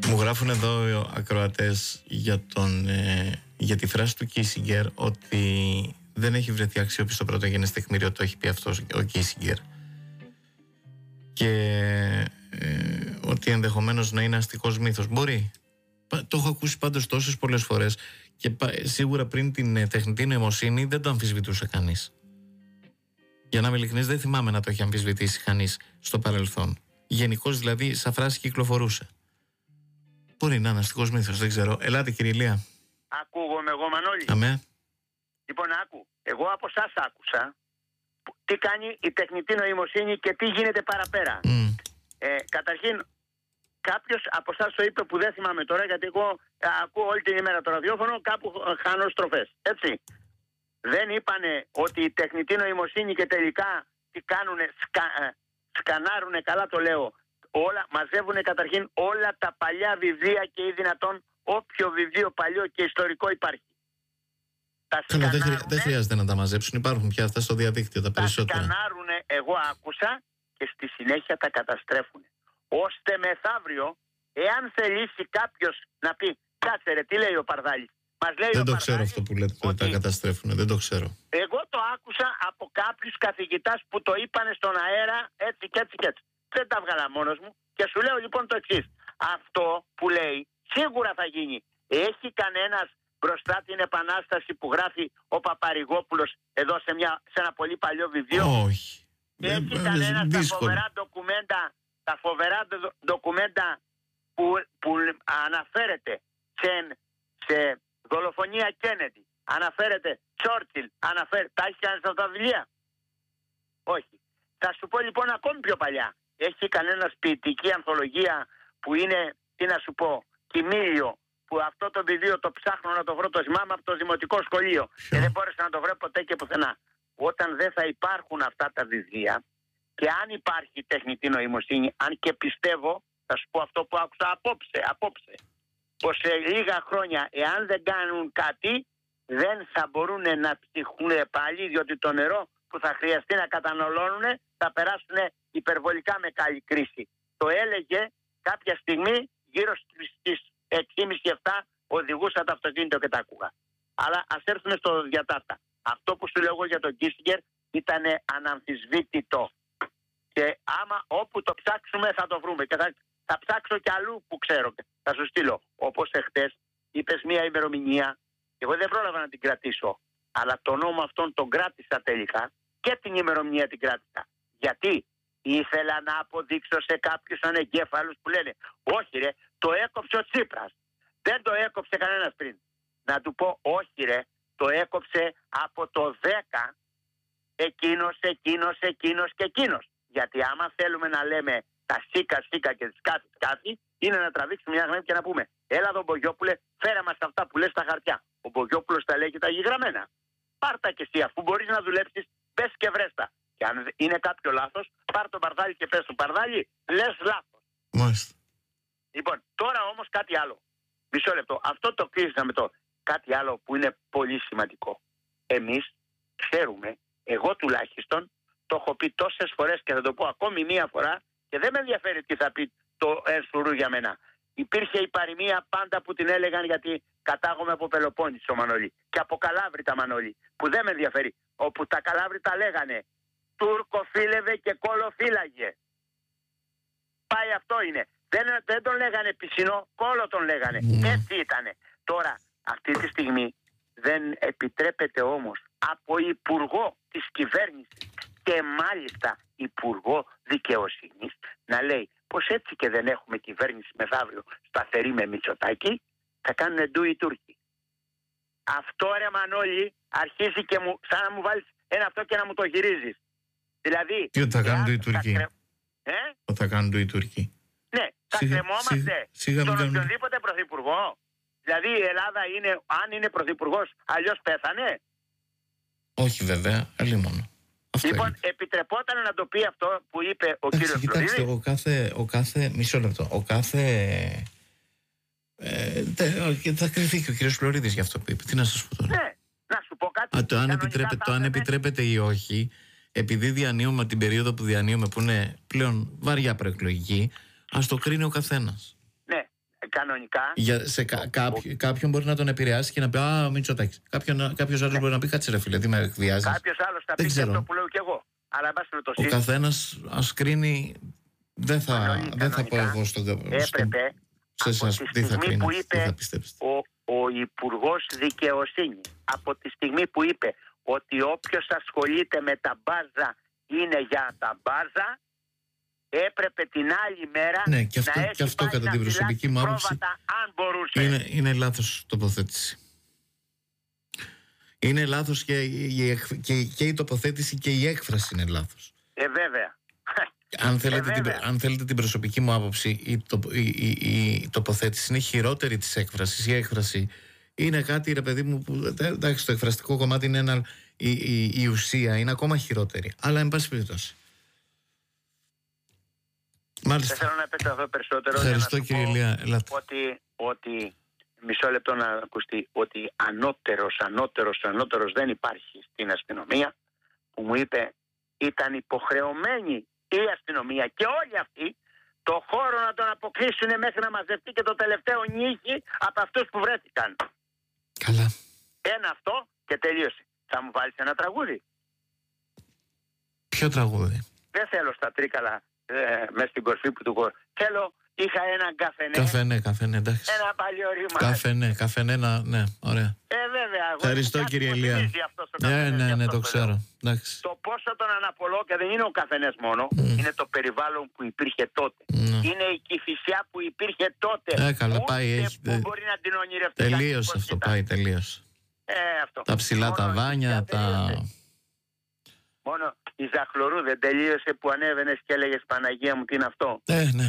Μου γράφουν εδώ οι ακροατές για τη φράση του Κίσιγκερ ότι δεν έχει βρεθεί αξιόπιστο πρωτογενές τεκμήριο, το έχει πει αυτός ο Κίσιγκερ, και ότι ενδεχομένως να είναι αστικός μύθος. Μπορεί. Το έχω ακούσει πάντως τόσες πολλές φορές και σίγουρα πριν την τεχνητή νοημοσύνη δεν το αμφισβητούσε κανείς. Για να είμαι ειλικρινής, δεν θυμάμαι να το έχει αμφισβητήσει κανείς στο παρελθόν. Γενικώς δηλαδή σαν φράση κυκλοφορούσε. Μπορεί να είναι αστικός μύθος, δεν ξέρω. Ελάτε κύριε Ηλία. Ακούγομαι εγώ, Μανώλη? Αμέ. Λοιπόν, άκου. Εγώ από εσάς άκουσα τι κάνει η τεχνητή νοημοσύνη και τι γίνεται παραπέρα. Καταρχήν, κάποιος από εσάς το είπε που δεν θυμάμαι τώρα, γιατί εγώ ακούω όλη την ημέρα το ραδιόφωνο, κάπου χάνω στροφές. Έτσι. Δεν είπανε ότι η τεχνητή νοημοσύνη και τελικά τι κάνουνε, σκανάρουνε, καλά το λέω, μαζεύουνε καταρχήν όλα τα παλιά βιβλία και ή δυνατόν όποιο βιβλίο παλιό και ιστορικό υπάρχει. Δεν χρειάζεται να τα μαζέψουν, υπάρχουν πια αυτά στο διαδίκτυο τα περισσότερα. Τα σκανάρουνε, εγώ άκουσα, και στη συνέχεια τα καταστρέφουν. Ώστε μεθαύριο, εάν θελήσει κάποιος να πει, κάτσε ρε, τι λέει ο Παρδάλης. Δεν το ξέρω αυτό που λέτε, ότι τα καταστρέφουν, δεν το ξέρω. Εγώ το άκουσα από κάποιους καθηγητάς που το είπανε στον αέρα έτσι και έτσι και έτσι. Δεν τα βγάλα μόνος μου και σου λέω λοιπόν το εξής. Αυτό που λέει σίγουρα θα γίνει. Έχει κανένας μπροστά την επανάσταση που γράφει ο Παπαρηγόπουλος εδώ σε ένα πολύ παλιό βιβλίο? Όχι. Έχει κανένας τα φοβερά ντοκουμέντα που αναφέρεται σε δολοφονία Κέννεντι, αναφέρεται Τσόρτσιλ, τα έχει κάνει στα τα βιβλία? Όχι. Θα σου πω λοιπόν ακόμη πιο παλιά. Έχει κανένας ποιητική ανθολογία που είναι, τι να σου πω, Κιμήλιο, που αυτό το βιβλίο το ψάχνω να το βρω, το θυμάμαι από το δημοτικό σχολείο και δεν μπόρεσα να το βρω ποτέ και πουθενά. Όταν δεν θα υπάρχουν αυτά τα βιβλία και αν υπάρχει τεχνητή νοημοσύνη, αν και πιστεύω, θα σου πω αυτό που άκουσα απόψε, πως σε λίγα χρόνια, εάν δεν κάνουν κάτι, δεν θα μπορούν να ψυχούν πάλι, διότι το νερό που θα χρειαστεί να καταναλώνουν θα περάσουν υπερβολικά μεγάλη κρίση. Το έλεγε κάποια στιγμή γύρω στις 6.30-7 οδηγούσα το αυτοκίνητο και τα άκουγα. Αλλά ας έρθουμε στο διατάφτα. Αυτό που σου λέω εγώ για τον Κίσιγκερ ήταν αναμφισβήτητο. Και άμα όπου το ψάξουμε θα το βρούμε. Και θα ψάξω κι αλλού που ξέρω. Θα σου στείλω. Όπως εχθές είπες μια ημερομηνία. Εγώ δεν πρόλαβα να την κρατήσω. Αλλά τον νόμο αυτόν τον κράτησα τελικά. Και την ημερομηνία την κράτησα. Γιατί ήθελα να αποδείξω σε κάποιους ανεγκέφαλους που λένε όχι ρε, το έκοψε ο Τσίπρας. Δεν το έκοψε κανένας πριν. Να του πω όχι ρε, το έκοψε από το 10 εκείνος και εκείνος. Γιατί άμα θέλουμε να λέμε τα σίκα και σκάφη, είναι να τραβήξουμε μια γραμμή και να πούμε έλα εδώ Μπογιόπουλε, φέρε μας αυτά που λες στα χαρτιά. Ο Μπογιόπουλος τα λέει και τα γραμμένα. Πάρτα και εσύ, αφού μπορείς να δουλέψεις, πες και βρέστα. Και αν είναι κάποιο λάθος, πάρ' τον Παρδάλη και πες του Παρδάλη, λες λάθος. Μάλιστα. Λοιπόν, τώρα όμως κάτι άλλο. Μισό λεπτό. Αυτό το κλείσαμε με το κάτι άλλο που είναι πολύ σημαντικό. Εμείς ξέρουμε, εγώ τουλάχιστον, το έχω πει τόσες φορές και θα το πω ακόμη μία φορά και δεν με ενδιαφέρει τι θα πει το Ερσουρού για μένα. Υπήρχε η παροιμία πάντα που την έλεγαν γιατί κατάγομαι από Πελοπόννησο, Μανώλη, και από Καλάβρητα, Μανώλη, που δεν με ενδιαφέρει. Όπου τα Καλάβρητα λέγανε Τούρκο φίλευε και κόλο φύλαγε. Πάει αυτό είναι. Δεν τον λέγανε πισινό, κόλο τον λέγανε. Έτσι ήτανε. Τώρα, αυτή τη στιγμή δεν επιτρέπεται όμως από υπουργό της κυβέρνησης και μάλιστα υπουργό δικαιοσύνης να λέει πως έτσι και δεν έχουμε κυβέρνηση μεθαύριο σταθερή με Μητσοτάκη, θα κάνουν ντου οι Τούρκοι. Αυτό ρε Μανώλη αρχίζει και σαν να μου βάλεις ένα αυτό και να μου το γυρίζεις. Δηλαδή, τι θα κάνουν οι Τούρκοι? Θα κάνουν οι Τούρκοι. Ναι, θα κρεμόμαστε στον οποιονδήποτε πρωθυπουργό. Δηλαδή η Ελλάδα είναι, αν είναι πρωθυπουργός, αλλιώς πέθανε. Όχι βέβαια, αλλήμον. Λοιπόν, επιτρεπόταν να το πει αυτό που είπε ο κύριος Φλωρίδης. Κοιτάξτε, μισό λεπτό. Θα κρυφθεί και ο κύριος Φλωρίδης για αυτό που είπε. Τι να σας πω τώρα? Ναι, να σου πω κάτι. Το αν επιτρέπεται ή όχι, επειδή διανύουμε την περίοδο που διανύουμε, που είναι πλέον βαριά προεκλογική, ας το κρίνει ο καθένας. Ναι, κανονικά. Κάποιον μπορεί να τον επηρεάσει και να πει «Α, Μητσοτάκης». Κάποιος άλλος μπορεί να πει «Κάτσε ρε φίλε, τι με εκβιάζεις». Κάποιος άλλος θα πει και αυτό που λέω κι εγώ. Αλλά ο καθένας ας κρίνει. Δεν θα πω εγώ έπρεπε από τη στιγμή που είπε ο Υπουργός Δικαιοσύνης, από τη στιγμή που είπε ότι όποιος ασχολείται με τα μπάζα είναι για τα μπάζα, έπρεπε την άλλη μέρα ναι, και να αυτό κατά την προσωπική μου άποψη αν μπορούσε. Είναι λάθος τοποθέτηση. Είναι λάθος και η τοποθέτηση και η έκφραση είναι λάθος. Βέβαια. Αν θέλετε την προσωπική μου άποψη, η τοποθέτηση είναι χειρότερη της έκφρασης. Η έκφραση είναι κάτι, ρε παιδί μου, που εντάξει, το εκφραστικό κομμάτι είναι η ουσία είναι ακόμα χειρότερη. Αλλά εν πάση περιπτώσει. Μάλιστα. Δεν θέλω να επεκταθώ περισσότερο. Ευχαριστώ, κύριε Ηλία. Ότι μισό λεπτό να ακουστεί, ότι ανώτερος δεν υπάρχει στην αστυνομία, που μου είπε ήταν υποχρεωμένη η αστυνομία και όλοι αυτοί το χώρο να τον αποκλείσουν μέχρι να μαζευτεί και το τελευταίο νύχι από αυτούς που βρέθηκαν. Καλά. Ένα αυτό και τελείωσε. Θα μου βάλεις ένα τραγούδι? Ποιο τραγούδι? Δεν θέλω στα τρίκαλα μέσα στην κορφή που του χώρου. Θέλω, είχα έναν καφενέ. Καφενέ, εντάξει. Ένα παλιό ρήμα. Καφενέ, ναι, ωραία. Βέβαια. Ευχαριστώ, κύριε Ηλία. Ναι, το ξέρω. Εντάξει. Το πόσο τον αναπολώ, και δεν είναι ο καφενές μόνο, είναι το περιβάλλον που υπήρχε τότε. Είναι η Κηφισιά που υπήρχε τότε. Καλά, πάει. Που μπορεί να την ονειρευτεί. Τελείωσε αυτό, πάει, τελείωσε. Αυτό. Τα ψηλά τα βάνια, Μόνο η Ζαχλωρού δεν τελείωσε που ανέβαινες και έλεγες Παναγία μου, τι είναι αυτό? Ναι.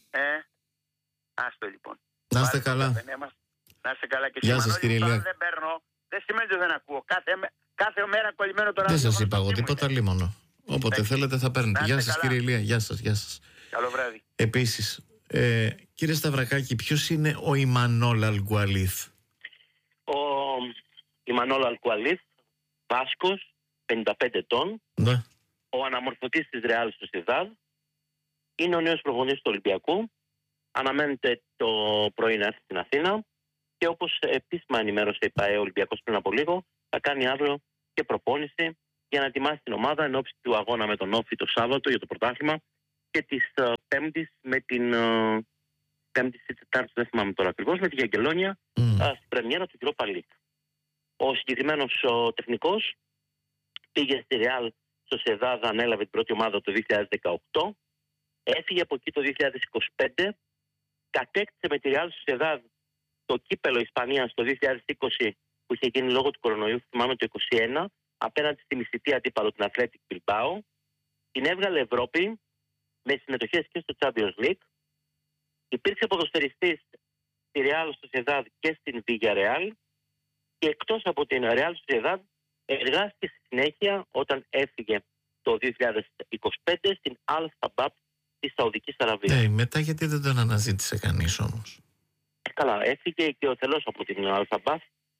Άστο λοιπόν. Να είστε καλά. Να είστε καλά και γεια σας, κύριε Ηλία. Δεν παίρνω, δεν σημαίνει ότι δεν ακούω. Κάθε μέρα κολλημένο το ραδιόφωνο. Δεν σας είπα εγώ τίποτα, λίμωνο. Όποτε θέλετε θα παίρνετε. Γεια σας, κύριε Ηλία. Γεια σας. Καλό βράδυ. Επίσης, κύριε Σταυρακάκη, ποιος είναι ο Ιμανόλ Αλγκουαλίθ? Ο Ιμανόλ Αλγκουαλίθ, Βάσκος, 55 ετών, ναι. Ο αναμορφωτής της Ρεάλ Σοσιεδάδ, είναι ο νέος προπονητής του Ολυμπιακού. Αναμένεται το πρωί να έρθει στην Αθήνα και όπως επίσημα ενημέρωσε η ΠΑΕ Ολυμπιακός πριν από λίγο, θα κάνει αύριο και προπόνηση για να ετοιμάσει την ομάδα εν ώψη του αγώνα με τον Όφη το Σάββατο για το πρωτάθλημα και της Πέμπτης με την Πέμπτη ή Τετάρτη, δεν θυμάμαι τώρα ακριβώς, με τη Γιαγκελόνια στην πρεμιέρα του Europa League. Ο συγκεκριμένος τεχνικός πήγε στη Real Sociedad, ανέλαβε την πρώτη ομάδα το 2018, έφυγε από εκεί το 2025, κατέκτησε με τη Real Sociedad το κύπελο Ισπανίας το 2020 που είχε γίνει λόγω του κορονοϊού, θυμάμαι το 2021, απέναντι στη μισητή αντίπαλο την Athletic Bilbao. Την έβγαλε Ευρώπη με συμμετοχές και στο Champions League. Υπήρξε ποδοσφαιριστής στη Real Sociedad και στην Villarreal και εκτός από την Real Sociedad εργάστηκε στη συνέχεια όταν έφυγε το 2025 στην Al Sabab της Σαουδικής Αραβίας. Μετά γιατί δεν τον αναζήτησε κανείς όμως? Καλά, έφυγε και ο θελός από την Al Sabab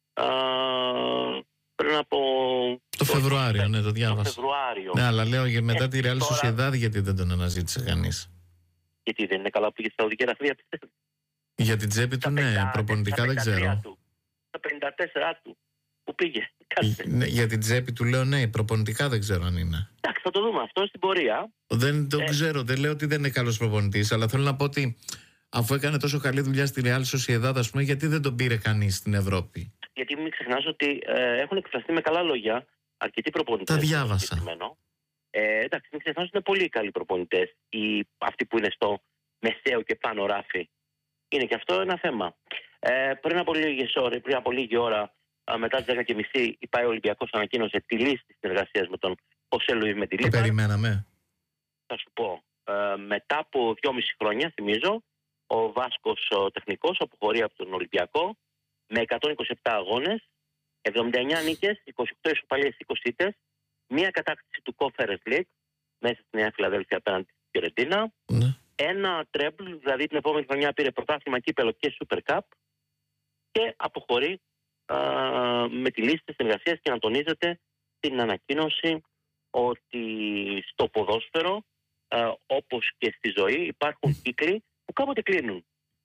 πριν από... Το Φεβρουάριο, ναι, το διάβασα. Το Φεβρουάριο. Ναι, αλλά λέω μετά τη Real Sociedad γιατί δεν τον αναζήτησε κανείς? Γιατί δεν είναι καλά που πήγε στη Σαουδική Αραβία, πιστεύω. Για την τσέπη του, ναι, προπονητικά δεν ξέρω. Τα 54 του που πήγε. Ναι, για την τσέπη του λέω ναι, προπονητικά δεν ξέρω αν είναι. Εντάξει, θα το δούμε αυτό στην πορεία. Δεν το ξέρω, δεν λέω ότι δεν είναι καλός προπονητής, αλλά θέλω να πω ότι αφού έκανε τόσο καλή δουλειά στη Real Sociedad, ας πούμε, γιατί δεν τον πήρε κανείς στην Ευρώπη? Γιατί μην ξεχνάς ότι έχουν εκφραστεί με καλά λόγια αρκετοί προπονητές. Τα διάβασα. Εντάξει, μην ξεχνάς ότι είναι πολύ καλοί προπονητές. Αυτοί που είναι στο μεσαίο και πάνω ράφι. Είναι και αυτό ένα θέμα. Πριν από λίγη ώρα, μετά τις 10:30, η ΠΑΕ Ολυμπιακός ανακοίνωσε τη λίστη συνεργασίας με τον Χωσέ Λουίς Μεντιλίμπαρ. Το περιμέναμε. Θα σου πω. Μετά από 2,5 χρόνια, θυμίζω, ο Βάσκος τεχνικός αποχωρεί από τον Ολυμπιακό με 127 αγώνες, 79 νίκες, 28 ισοπαλίες, 20 ήττες, μία κατάκτηση του Conference League μέσα στη Νέα Φιλαδέλφια απέναντι στη Φιωρεντίνα, ένα τρέμπλ, δηλαδή την επόμενη χρονιά πήρε πρωτάθλημα, κύπελο και Super Cup και αποχωρεί με τη λίστα συνεργασίας και να τονίζεται την ανακοίνωση ότι στο ποδόσφαιρο όπως και στη ζωή υπάρχουν κύκλοι που κάποτε κλείνουν.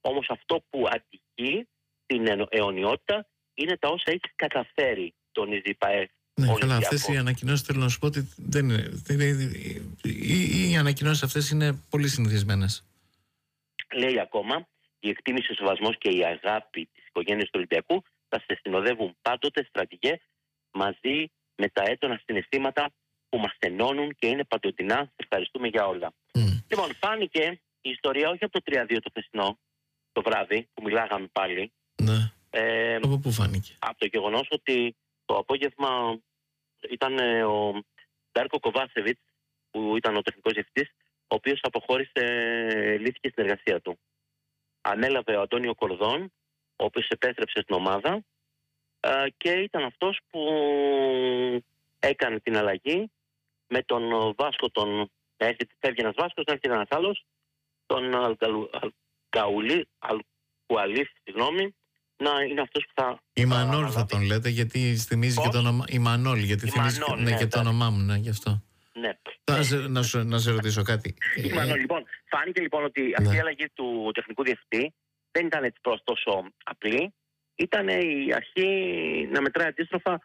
Όμως αυτό που αντικεί την αιωνιότητα είναι τα όσα έχει καταφέρει, τονίζει η ΠΑΕ. Ναι, καλά, αυτές οι ανακοινώσεις θέλω να σου πω ότι δεν είναι, οι ανακοινώσεις αυτές είναι πολύ συνηθισμένες. Λέει ακόμα, η εκτίμηση, ο σεβασμός και η αγάπη της οικογένειας του Ολυμπιακού θα σε συνοδεύουν πάντοτε, στρατηγέ, μαζί με τα έντονα συναισθήματα που μας ενώνουν και είναι παντοτινά. Σε ευχαριστούμε για όλα. Λοιπόν, φάνηκε η ιστορία όχι από το 3-2 το χθεσινό, το βράδυ που μιλάγαμε πάλι. Ναι. Από πού φάνηκε? Από το γεγονός ότι το απόγευμα ήταν ο Ντάρκο Κοβάσεβιτς, που ήταν ο τεχνικός διευθυντής, ο οποίος αποχώρησε, λύθηκε στην εργασία του. Ανέλαβε ο Αντώνιο Κορδόν, ο οποίος επέστρεψε στην ομάδα και ήταν αυτός που έκανε την αλλαγή με τον Βάσκο, φεύγει ένας Βάσκος, να έρθει ένας άλλος, τον Αλκουαλίφ, συγγνώμη, να είναι αυτός που θα... Η Μανόλ θα τον λέτε, γιατί θυμίζει και το όνομα... Η Μανόλ, γιατί θυμίζει και το όνομά μου, ναι, γι' αυτό. Ναι. Να σε ρωτήσω κάτι. Λοιπόν, φάνηκε λοιπόν ότι αυτή η αλλαγή του τεχνικού διευθυντή δεν ήταν έτσι τόσο απλή. Ήταν η αρχή να μετράει αντίστροφα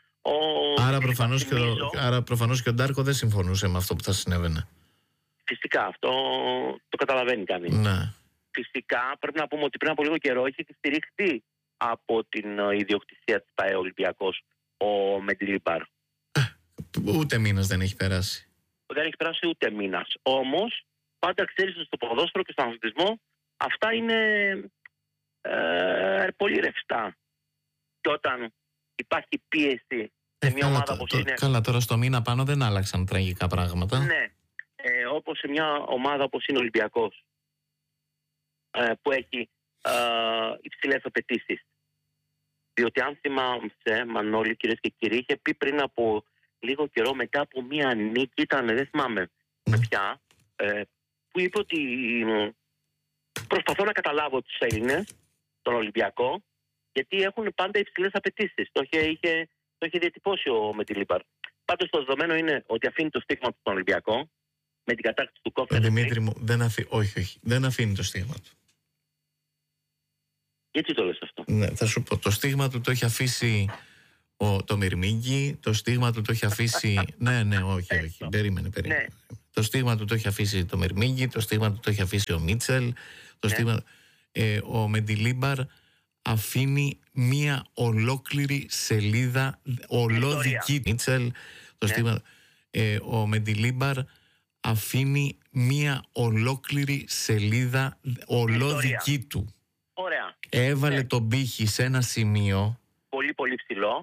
Άρα προφανώς και ο Ντάρκο δεν συμφωνούσε με αυτό που θα συνέβαινε. Φυσικά, αυτό το καταλαβαίνει κανείς. Ναι. Φυσικά πρέπει να πούμε ότι πριν από λίγο καιρό είχε στηριχτεί από την ιδιοκτησία της ΠΑΕ Ολυμπιακός ο Μεντιλίμπαρ. Ούτε μήνας δεν έχει περάσει. Δεν έχει περάσει ούτε μήνας. Όμως, πάντα ξέρεις στο ποδόσφαιρο και στον αθλητισμό, αυτά είναι πολύ ρευστά. Και όταν υπάρχει πίεση σε μια ομάδα όπως είναι... Καλά, τώρα στο μήνα πάνω δεν άλλαξαν τραγικά πράγματα. Ναι. Όπως σε μια ομάδα όπως είναι ο Ολυμπιακός, που έχει υψηλές απαιτήσεις. Διότι αν θυμάμαι, Μανώλη, κυρίες και κύριοι, είχε πει πριν από λίγο καιρό, μετά από μια νίκη, δεν θυμάμαι με ποια, που είπε ότι προσπαθώ να καταλάβω τους Έλληνες, τον Ολυμπιακό, γιατί έχουν πάντα υψηλές απαιτήσεις. Το είχε διατυπώσει ο Μεντιλίμπαρ. Πάντως το δεδομένο είναι ότι αφήνει το στίγμα του στον Ολυμπιακό, με την κατάκτηση του Conference League. Δημήτρη μου, όχι, δεν αφήνει το στίγμα του. Γιατί το λες αυτό? Ναι, θα σου πω, το στίγμα του το έχει αφήσει το Μυρμήγκι, το στίγμα του το έχει αφήσει... ναι, όχι, περίμενε. Ναι. Το στίγμα του το έχει αφήσει το Μυρμήγκι, το στίγμα του το έχει αφήσει ο Μίτσελ, ο Μεντιλίμπαρ αφήνει μία ολόκληρη σελίδα ολόδικη. Μίτσελ, το στίγμα... ο Μεντιλίμπαρ αφήνει μία ολόκληρη σελίδα ολόδικη του. Ωραία. Έβαλε τον πύχη σε ένα σημείο πολύ πολύ ψηλό.